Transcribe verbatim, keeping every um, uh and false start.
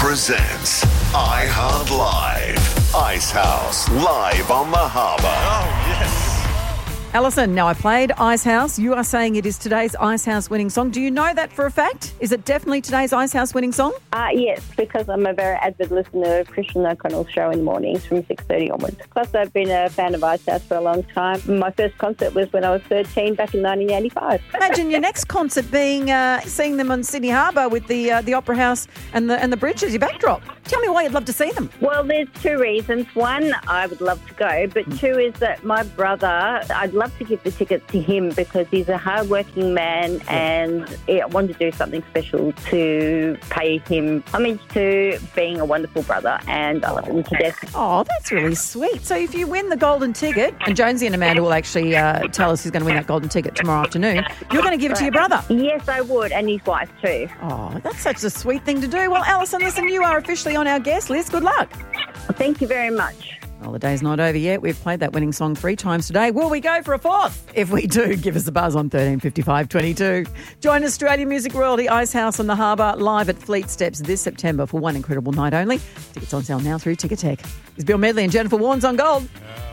presents iHeart Live. Icehouse live on the harbour. Oh, yes. Alison, now I played Icehouse. You are saying it is today's Icehouse winning song. Do you know that for a fact? Is it definitely today's Icehouse winning song? Uh, yes, because I'm a very avid listener of Christian O'Connell's show in the mornings from six thirty onwards. Plus, I've been a fan of Icehouse for a long time. My first concert was when I was thirteen, back in nineteen eighty-five. Imagine your next concert being uh, seeing them on Sydney Harbour with the uh, the Opera House and the and the bridge as your backdrop. Tell me why you'd love to see them. Well, there's two reasons. One, I would love to go, but two is that my brother, I'd love to give the tickets to him because he's a hard-working man and I wanted to do something special to pay him homage to being a wonderful brother, and I love him to death. Oh, that's really sweet. So if you win the golden ticket, and Jonesy and Amanda will actually uh, tell us who's going to win that golden ticket tomorrow afternoon, you're going to give it to your brother. Yes, I would, and his wife too. Oh, that's such a sweet thing to do. Well, Alison, listen, you are officially on our guest list. Good luck. Thank you very much. Well, the day's not over yet. We've played that winning song three times today. Will we go for a fourth? If we do, give us a buzz on thirteen fifty-five twenty-two. Join Australian music royalty Icehouse on the Harbour live at Fleet Steps this September for one incredible night only. Tickets on sale now through Ticketek. It's Bill Medley and Jennifer Warnes on Gold. Uh,